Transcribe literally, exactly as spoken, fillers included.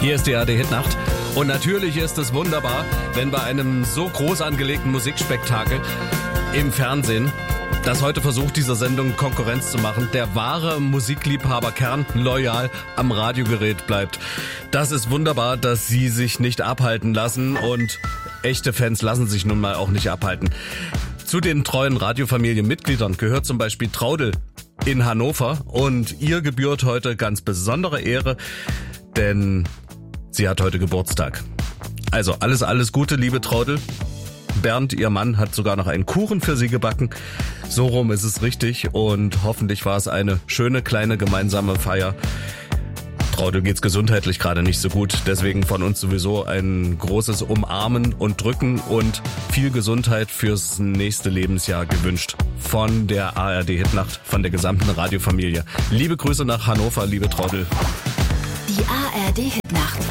Hier ist die A R D-Hitnacht. Und natürlich ist es wunderbar, wenn bei einem so groß angelegten Musikspektakel im Fernsehen, das heute versucht, dieser Sendung Konkurrenz zu machen, der wahre Musikliebhaberkern loyal am Radiogerät bleibt. Das ist wunderbar, dass sie sich nicht abhalten lassen, und echte Fans lassen sich nun mal auch nicht abhalten. Zu den treuen Radiofamilienmitgliedern gehört zum Beispiel Traudl in Hannover, und ihr gebührt heute ganz besondere Ehre, denn sie hat heute Geburtstag. Also alles, alles Gute, liebe Traudl. Bernd, ihr Mann, hat sogar noch einen Kuchen für sie gebacken. So rum ist es richtig, und hoffentlich war es eine schöne kleine gemeinsame Feier. Traudl geht's gesundheitlich gerade nicht so gut, deswegen von uns sowieso ein großes Umarmen und Drücken und viel Gesundheit fürs nächste Lebensjahr gewünscht. Von der A R D-Hitnacht, von der gesamten Radiofamilie. Liebe Grüße nach Hannover, liebe Traudl. Die A R D-Hitnacht.